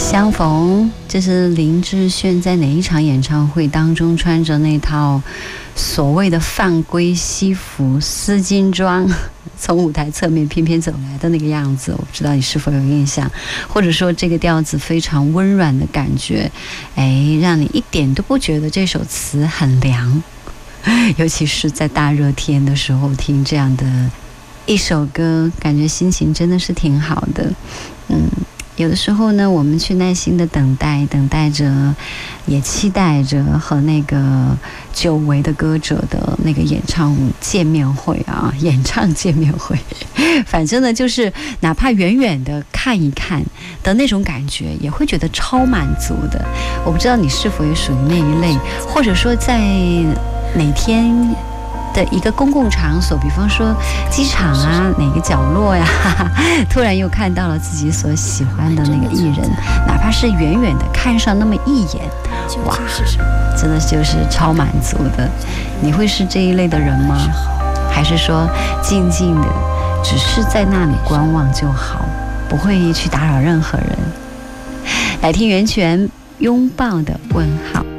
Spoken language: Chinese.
相逢，这是林志炫在哪一场演唱会当中穿着那套所谓的犯规西服丝巾装从舞台侧面翩翩走来的那个样子，我不知道你是否有印象，或者说这个调子非常温软的感觉，让你一点都不觉得这首词很凉，尤其是在大热天的时候听这样的一首歌，感觉心情真的是挺好的。有的时候呢，我们去耐心的等待着，也期待着和那个久违的歌者的那个演唱见面会，反正呢，就是哪怕远远的看一看的那种感觉，也会觉得超满足的。我不知道你是否也属于那一类，或者说在哪天的一个公共场所，比方说机场啊，哪个角落呀，突然又看到了自己所喜欢的那个艺人，哪怕是远远的看上那么一眼，哇，真的就是超满足的。你会是这一类的人吗？还是说静静的只是在那里观望就好，不会去打扰任何人？来听袁泉拥抱的问号。